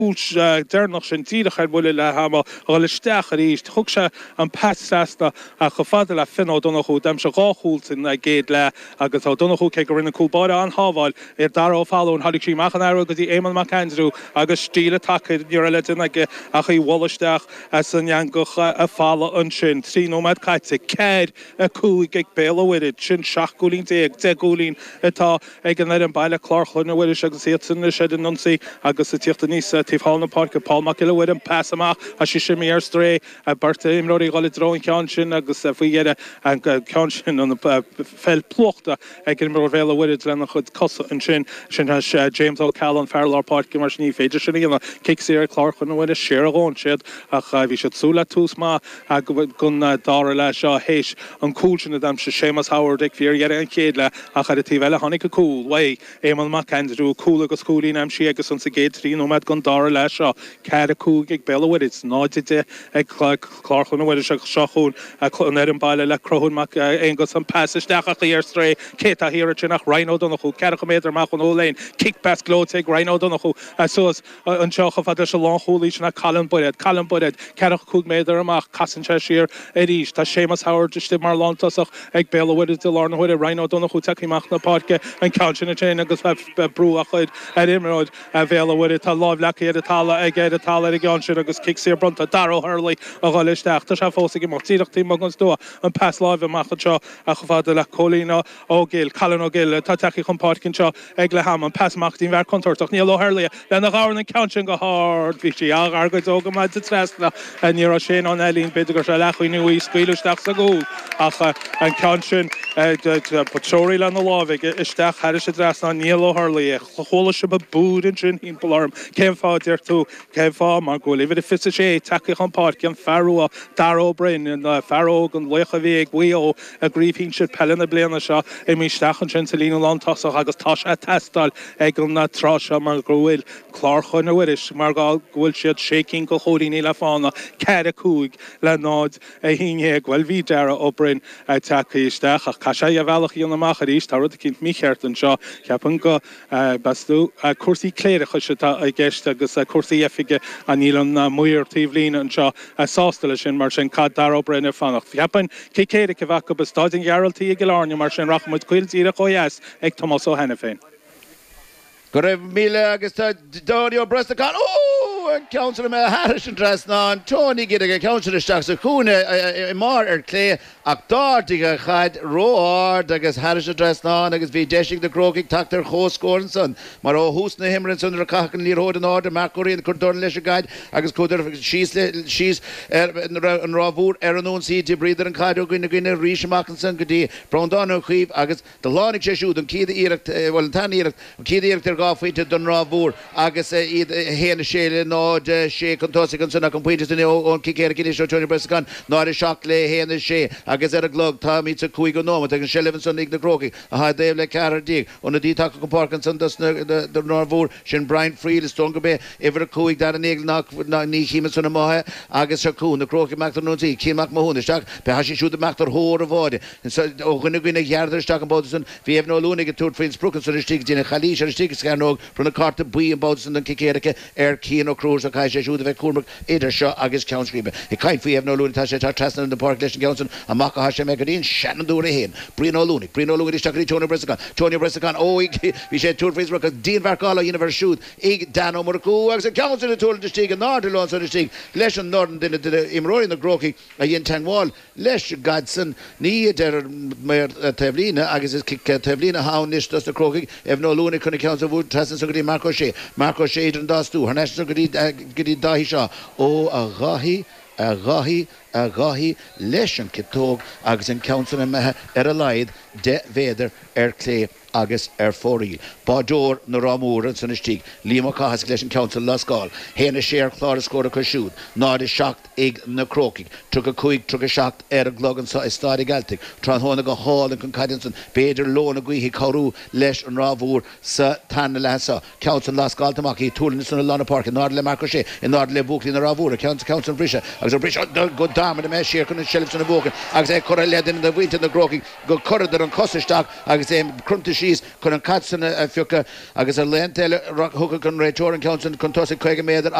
Dernach sin tíach ar bhfuil le hama gáil isteach a ríist thug se an pasasta a go fada le fin donnachú dem se gáhúil sin a géad le agus á donnachú ce go rinne cúbáide an hábháil ar dará fáún hadig sí machchan air agus í éman mac Andrew agus stíle take nuair le ag a chu bhwalisteach as san neangacha a fála an sin trí nómad caite céir a cúig ag béalhhuiid sin 7 gúlín 10 gúlín atá ag an ar an baile chlárchlunna bhuiid agus éan sé den nonsaí agus sa tíochtta níos tíomháil na park Paul McIlroy an pass amach a si sem ar stré a Berta imróí gáil dróin cean sin agus a faoiad an cean sin an fel plochta ag an mar bhéile bhuiid lena chud cosa an sin James O'Callaghan Fairlar Park mar ní féidir sin íana kick sé chlárchlunna bhuiid séar a gáin siad a bhí sé súla tús má a gun dára le seo héis an cúil sin am se Seamus Howard ag fíor an céad le a chu tí bheile tháinig go cúil wai éman mac Andrew cúil agus cúlín am si agus an sa géad trí nómad gun dára le seo cead a cúg ag béalhhuiid it's náide ag chlárchlunna bhuiid se seachún an ar an baile le crothún mac agus an passisteach a ar stré cé a hir sin nach Rhino Donachú cead go méidir mach an óléin kick pass glóte Rhino Donachú soas an seocha fada se láthúlí sin na Callan Buired cead cúg méidir amach casan se siar a ríis tá Seamus Howard iste mar lántasach ag béalhhuiid de lárnahuiid Rhino Donachú takeíach na páce an count sin a agus brú a chuid ar imróid a bhéalhhuiid tá láh lecha a talla ag a talla ag an sin agus kick sé bronta Darrow Hurley a gáilisteach tá se fósa mar tíireachtaí magus dó an pass láh amachcha seo a go fada le Colína ógil Callan ógil tá takeí chun pácinn seo ag le ham an passachtíí bhar contortach níl Hurley lena gáin an count sin go hard bhí sé agargaid óga maid de trasna a ní sé an elín beidir go se lechuinú í scuileisteach sa gúil ach an count sin patróí le na lábhaig isteach heir sé trasna níl Hurley chola se be búd sin hín polarm céim fá deir tú céim fá mar go le fi sé take an páci an Farrow Darrow Bryn an Farrow an lecha bhí ag bhuio a gríomhhín si pellina bliana seo i míisteach an sin sa lína lántasach agus tá sé testal ag an na trase mar gohfuil chlárchainna bhuiis mar ghfuil siad shaking go choíní le fána cead a cúig le nád a híine ghfuil bhí deara ó Bryn take isteach ach cai sé a bhealach íon amach a ríos tá rud a cinint mícheart an seo ceapan go basú cuasaí cléire chu se a gceist agus cuasaí efige a níl an muir tíomhlín an seo sástala sin mar sin cad Darrow Bryn ar fannacht. Ceapan céad go bhacha be stáidin gearaltaí ag láne mar sin rachmuid cuiltíí a choias ag Tomás Ó Henne féin. Go raibh míle agus tá Dário Brestacán an council me Harris an dras ná Tony gid a council isteach sa chúna I mar ar clé ach dáirtíige chaid róáard agus Harris an dras ná agus bhí deisig de crócaigh tactar chóscóir an san mar ó hús na himran san ar cachan líród an áda marcóí an chuirdóir leis a gaid agus chuidir síos an rábhúr ar an ón sí de bríidir an caidú gine ríisiach an san go dtí brandánú chuomh agus de lánig sé siúd an cíad íirecht bhil an tan íirecht an cíad íirecht ar gáfuite don rábhúr agus héana séile nád sé contósa an sanna an puinte ón cicéir cin seo Tony Brestacán nád a seach le héana sé agus ar a glog tá mí a chuig go nóma ag an selefan san ag na crócaigh a ha déobh le cear díag ón na dtí take go parcan san don rábhúr sin Brian Friel is tónga be ifar a chuig dar an éil ní chiime sanna máthe agus se cún na crócaigh meachtar nótaí cíach móhúna isteach be ha sin siúd meachtar hór a bháide ó chuna gine gheardar isteach an báda san bhí éh nó lúnig a túr Friels Brooks ar istíigh dína chalí ar istíigh scanóg frá na carta buí an báda san an cicéirice ar cían ó crús a cai sé siúd a bheith cuamach idir seo agus countríbe. I caiin faoi éh nó lúna tá sé tá trasna an park leis an Johnson a mac a sé me go dtíon sean dúra héin Brino Lúnig isteach í Tony Brestacán ó bhí sé túr Friels Brooks díon bharcála dhéana bhar siúd ag Dan mar cú agus an council túla de stíigh an nádir lán san stíigh leis an nordan duine imróí na grócaigh a dhéon teagháil leis gadsan ní idir mar tebhlína agus is tebhlína hánis das na crócaigh nó lúna chuna council bhúd trasan san go dtí Marco sé idir an dástú har neis go dtí dahí seo ó a ghaithí leis an citóg agus an council methe ar a laid de bhéidir ar clé agus ar fórí. Bádór na rámúr an san istíigh líam chahas leis an council lascáil héana sé ar chlár a scóra chu siúd nád is seacht ag na crócaigh tug a chuig tug a seacht ar a glog an stáid Gaeltaigh trán tháina go háil an chun caidan san béidir lóna gcuithí choú leis an rábhúr sa tanna lesa council lascáil amach í túlan sanna Lana Park nád le Marco sé i nád le búclí na rábhúr council brise agus brise go Carmen me sér chun shelf na bógan agus é chor le in na bhuiinte na groking go corridor an cosistach agus é crunta síos chun an catsan a fiúcha agus a lentel thugad chun réiteór an council chun tosa chuige méidir